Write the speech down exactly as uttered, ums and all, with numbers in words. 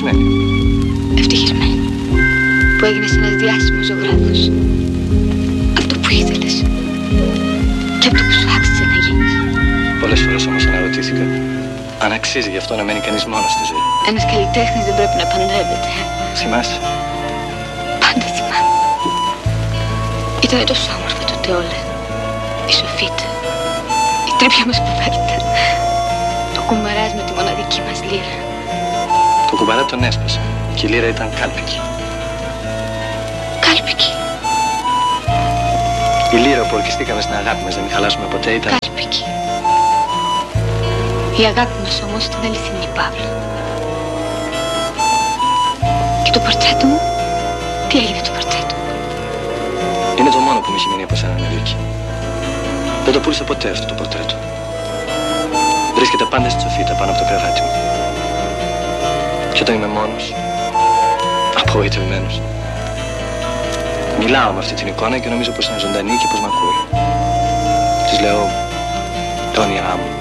ευτυχισμένη. Ευτυχισμένη. Που έγινες ένας διάσημος ζωγράφος. Αυτό που ήθελες. Και αυτό που σου άξιζε να γίνεις. Πολλές φορές όμως αναρωτήθηκα αν αξίζει γι' αυτό να μένει κανείς μόνος στη ζωή. Ένας καλλιτέχνης δεν πρέπει να παντρεύεται. Θυμάσαι? Πάντα θυμάμαι. Ήταν τόσο όμορφα τότε όλα. Η Σοφίτα. Η τρίπια μας κουβέρτα. Το κουμπαράζ με τη μοναδική μας λύρα. Το κουμπαρά τον έσπασε και η λύρα ήταν κάλπικη. Κάλπικη. Η λύρα που ορκιστήκαμε στην αγάπη μας να μην χαλάσουμε ποτέ ήταν... Κάλπικη. Η αγάπη μας όμως ήταν αληθινή, Παύλο. Και το πορτρέτο μου, τι έγινε το πορτρέτο μου? Είναι το μόνο που μου έχει μείνει από σένα, Νελίκη. Δεν το πούλησα ποτέ αυτό το πορτρέτο. Βρίσκεται πάντα στη Σοφίτα πάνω από το κρεβάτι μου. Και όταν είμαι μόνος, απογοητευμένος, μιλάω με αυτή την εικόνα και νομίζω πως είναι ζωντανή και πως μ' ακούει. Της λέω τα όνειρά μου.